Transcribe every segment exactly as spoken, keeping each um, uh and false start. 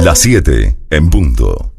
Las siete en punto.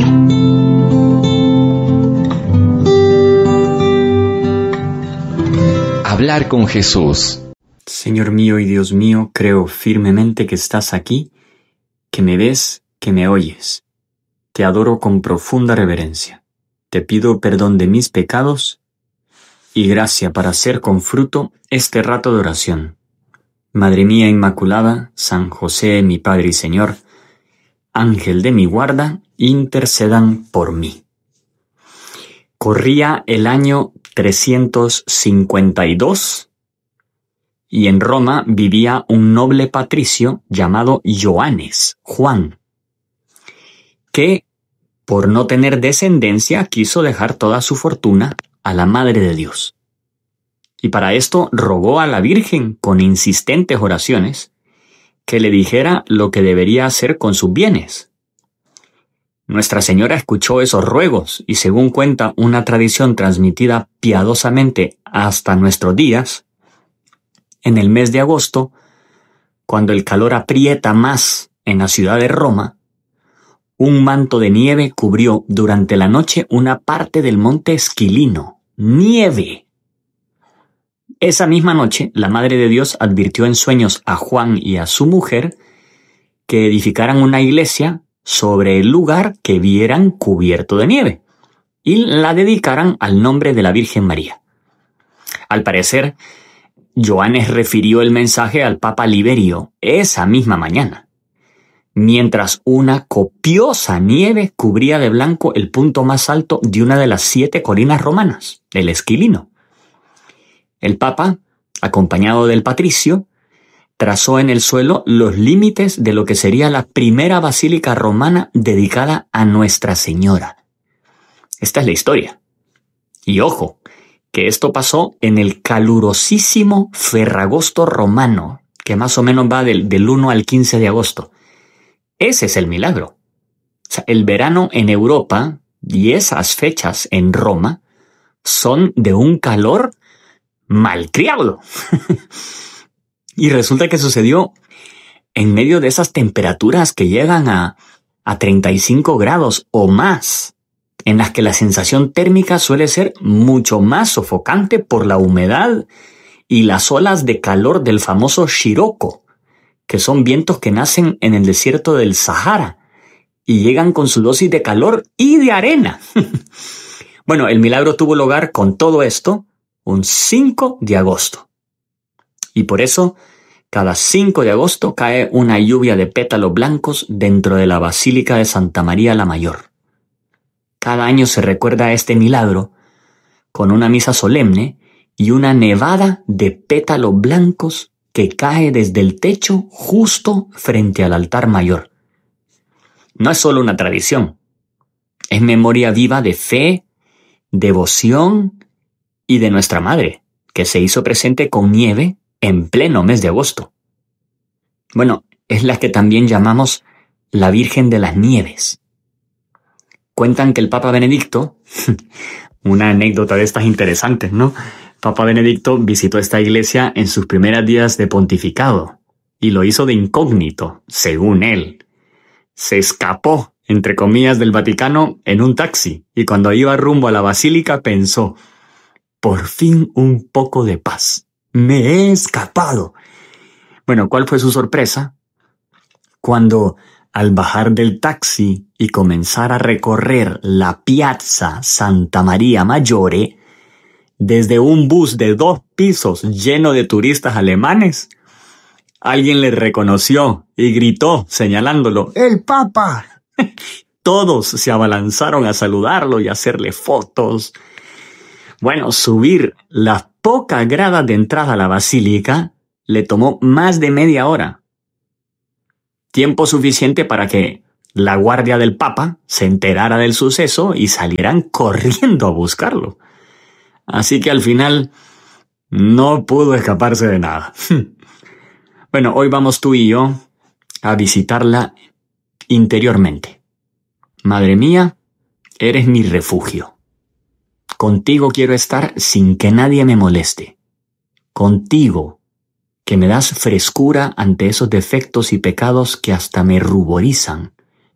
Hablar con Jesús. Señor mío y Dios mío, creo firmemente que estás aquí, que me ves, que me oyes. Te adoro con profunda reverencia. Te pido perdón de mis pecados y gracia para hacer con fruto este rato de oración. Madre mía Inmaculada, San José, mi Padre y Señor, Ángel de mi guarda, intercedan por mí. Corría el año trescientos cincuenta y dos y en Roma vivía un noble patricio llamado Ioannes, Juan, que por no tener descendencia quiso dejar toda su fortuna a la Madre de Dios. Y para esto rogó a la Virgen con insistentes oraciones que le dijera lo que debería hacer con sus bienes. Nuestra Señora escuchó esos ruegos y, según cuenta una tradición transmitida piadosamente hasta nuestros días, en el mes de agosto, cuando el calor aprieta más en la ciudad de Roma, un manto de nieve cubrió durante la noche una parte del monte Esquilino. ¡Nieve! Esa misma noche, la Madre de Dios advirtió en sueños a Juan y a su mujer que edificaran una iglesia sobre el lugar que vieran cubierto de nieve y la dedicaran al nombre de la Virgen María. Al parecer, Ioannes refirió el mensaje al Papa Liberio esa misma mañana, mientras una copiosa nieve cubría de blanco el punto más alto de una de las siete colinas romanas, el Esquilino. El Papa, acompañado del patricio, trazó en el suelo los límites de lo que sería la primera basílica romana dedicada a Nuestra Señora. Esta es la historia. Y ojo, que esto pasó en el calurosísimo Ferragosto romano, que más o menos va del, del uno al quince de agosto. Ese es el milagro. O sea, el verano en Europa y esas fechas en Roma son de un calor malcriado. Y resulta que sucedió en medio de esas temperaturas que llegan a, a treinta y cinco grados o más, en las que la sensación térmica suele ser mucho más sofocante por la humedad y las olas de calor del famoso Scirocco, que son vientos que nacen en el desierto del Sahara y llegan con su dosis de calor y de arena. Bueno, el milagro tuvo lugar con todo esto un cinco de agosto. Y por eso, cada cinco de agosto cae una lluvia de pétalos blancos dentro de la Basílica de Santa María la Mayor. Cada año se recuerda este milagro con una misa solemne y una nevada de pétalos blancos que cae desde el techo justo frente al altar mayor. No es solo una tradición, es memoria viva de fe, devoción y de nuestra Madre, que se hizo presente con nieve en pleno mes de agosto. Bueno, es la que también llamamos la Virgen de las Nieves. Cuentan que el Papa Benedicto, una anécdota de estas interesantes, ¿no? Papa Benedicto visitó esta iglesia en sus primeros días de pontificado y lo hizo de incógnito, según él. Se escapó, entre comillas, del Vaticano en un taxi y cuando iba rumbo a la basílica pensó: por fin un poco de paz. Me he escapado. Bueno, ¿cuál fue su sorpresa? Cuando, al bajar del taxi y comenzar a recorrer la Piazza Santa Maria Maggiore, desde un bus de dos pisos lleno de turistas alemanes, alguien le reconoció y gritó, señalándolo: ¡el Papa! Todos se abalanzaron a saludarlo y a hacerle fotos. Bueno, subir las pocas gradas de entrada a la basílica le tomó más de media hora. Tiempo suficiente para que la guardia del Papa se enterara del suceso y salieran corriendo a buscarlo. Así que al final no pudo escaparse de nada. Bueno, hoy vamos tú y yo a visitarla interiormente. Madre mía, eres mi refugio. Contigo quiero estar sin que nadie me moleste. Contigo, que me das frescura ante esos defectos y pecados que hasta me ruborizan,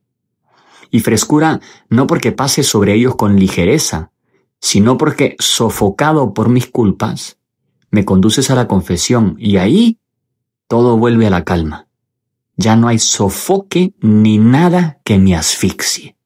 Y frescura no porque pase sobre ellos con ligereza, sino porque, sofocado por mis culpas, me conduces a la confesión y ahí todo vuelve a la calma. Ya no hay sofoque ni nada que me asfixie.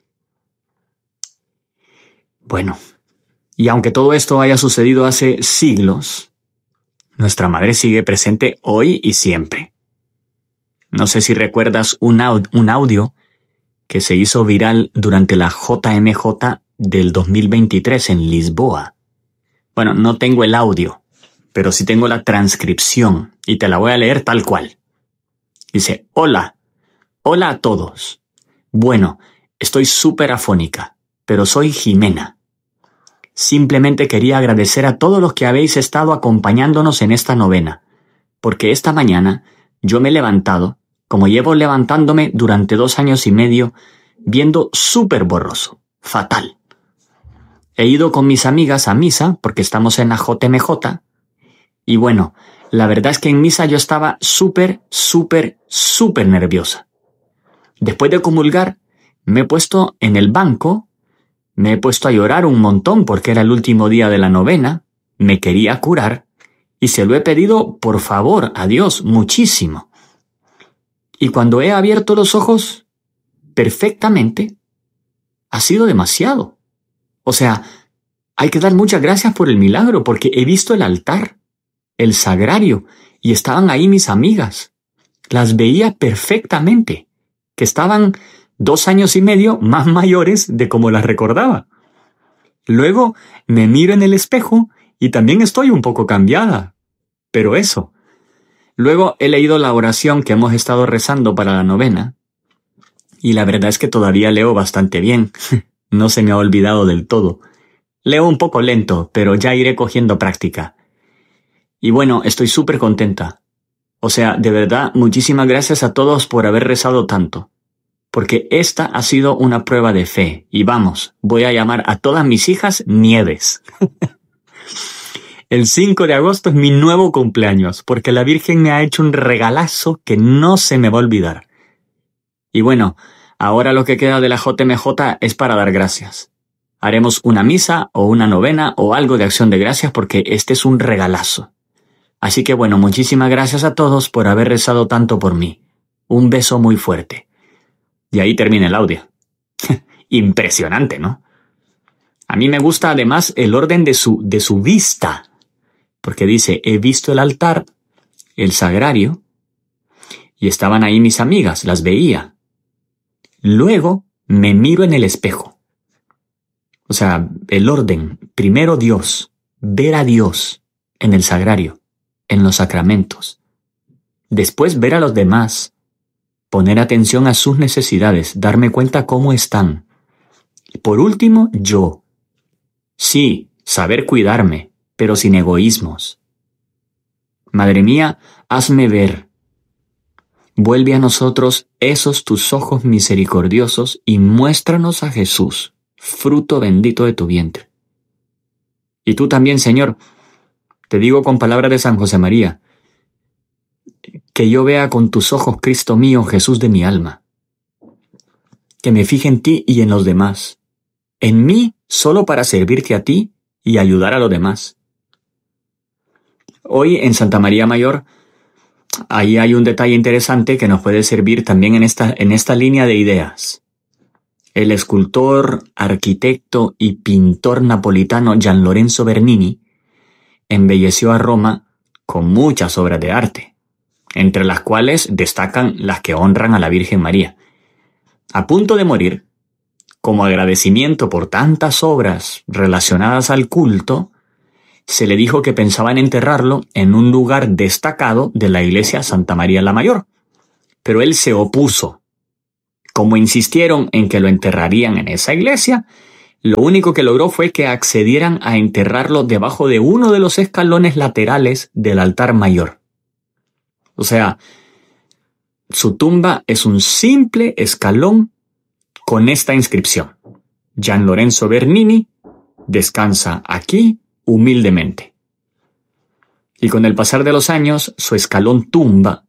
Bueno, y aunque todo esto haya sucedido hace siglos, nuestra madre sigue presente hoy y siempre. No sé si recuerdas un, aud- un audio que se hizo viral durante la J M J del dos mil veintitrés en Lisboa. Bueno, no tengo el audio, pero sí tengo la transcripción y te la voy a leer tal cual. Dice, hola, hola a todos. Bueno, estoy súper afónica, pero soy Jimena. Simplemente quería agradecer a todos los que habéis estado acompañándonos en esta novena, porque esta mañana yo me he levantado, como llevo levantándome durante dos años y medio, viendo súper borroso, fatal. He ido con mis amigas a misa, porque estamos en la J M J, y bueno, la verdad es que en misa yo estaba súper, súper, súper nerviosa. Después de comulgar, me he puesto en el banco, me he puesto a llorar un montón porque era el último día de la novena, me quería curar, y se lo he pedido por favor a Dios muchísimo. Y cuando he abierto los ojos, perfectamente, ha sido demasiado. O sea, hay que dar muchas gracias por el milagro porque he visto el altar, el sagrario, y estaban ahí mis amigas. Las veía perfectamente, que estaban dos años y medio más mayores de como las recordaba. Luego me miro en el espejo y también estoy un poco cambiada. Pero eso. Luego he leído la oración que hemos estado rezando para la novena y la verdad es que todavía leo bastante bien. No se me ha olvidado del todo. Leo un poco lento, pero ya iré cogiendo práctica. Y bueno, estoy súper contenta. O sea, de verdad, muchísimas gracias a todos por haber rezado tanto. Porque esta ha sido una prueba de fe. Y vamos, voy a llamar a todas mis hijas Nieves. El cinco de agosto es mi nuevo cumpleaños, porque la Virgen me ha hecho un regalazo que no se me va a olvidar. Y bueno, ahora lo que queda de la J M J es para dar gracias. Haremos una misa o una novena o algo de acción de gracias porque este es un regalazo. Así que bueno, muchísimas gracias a todos por haber rezado tanto por mí. Un beso muy fuerte. Y ahí termina el audio. Impresionante, ¿no? A mí me gusta además el orden de su, de su vista. Porque dice, he visto el altar, el sagrario, y estaban ahí mis amigas, las veía. Luego me miro en el espejo. O sea, el orden, primero Dios, ver a Dios en el sagrario, en los sacramentos. Después ver a los demás, poner atención a sus necesidades, darme cuenta cómo están. Y por último, yo. Sí, saber cuidarme, pero sin egoísmos. Madre mía, hazme ver. Vuelve a nosotros esos tus ojos misericordiosos y muéstranos a Jesús, fruto bendito de tu vientre. Y tú también, Señor, te digo con palabras de San José María, que yo vea con tus ojos, Cristo mío, Jesús de mi alma. Que me fije en ti y en los demás. En mí solo para servirte a ti y ayudar a los demás. Hoy en Santa María Mayor, ahí hay un detalle interesante que nos puede servir también en esta, en esta línea de ideas. El escultor, arquitecto y pintor napolitano Gian Lorenzo Bernini embelleció a Roma con muchas obras de arte, entre las cuales destacan las que honran a la Virgen María. A punto de morir, como agradecimiento por tantas obras relacionadas al culto, se le dijo que pensaban enterrarlo en un lugar destacado de la iglesia Santa María la Mayor. Pero él se opuso. Como insistieron en que lo enterrarían en esa iglesia, lo único que logró fue que accedieran a enterrarlo debajo de uno de los escalones laterales del altar mayor. O sea, su tumba es un simple escalón con esta inscripción. Gian Lorenzo Bernini descansa aquí humildemente. Y con el pasar de los años, su escalón tumba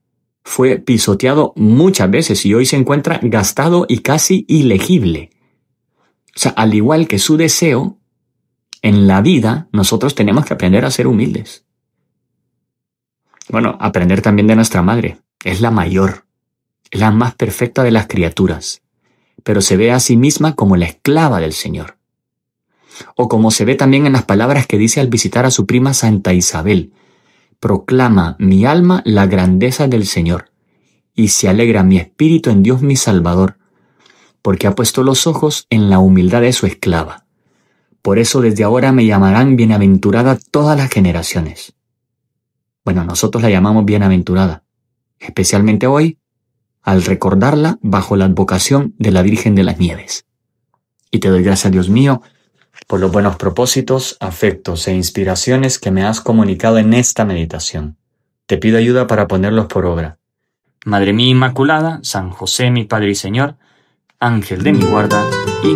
fue pisoteado muchas veces y hoy se encuentra gastado y casi ilegible. O sea, al igual que su deseo, en la vida nosotros tenemos que aprender a ser humildes. Bueno, aprender también de nuestra madre. Es la mayor, es la más perfecta de las criaturas, pero se ve a sí misma como la esclava del Señor. O como se ve también en las palabras que dice al visitar a su prima Santa Isabel: proclama mi alma la grandeza del Señor, y se alegra mi espíritu en Dios mi Salvador, porque ha puesto los ojos en la humildad de su esclava. Por eso desde ahora me llamarán bienaventurada todas las generaciones. Bueno, nosotros la llamamos bienaventurada, especialmente hoy, al recordarla bajo la advocación de la Virgen de las Nieves. Y te doy gracias, Dios mío, por los buenos propósitos, afectos e inspiraciones que me has comunicado en esta meditación. Te pido ayuda para ponerlos por obra. Madre mía Inmaculada, San José mi Padre y Señor, Ángel de mi guarda, y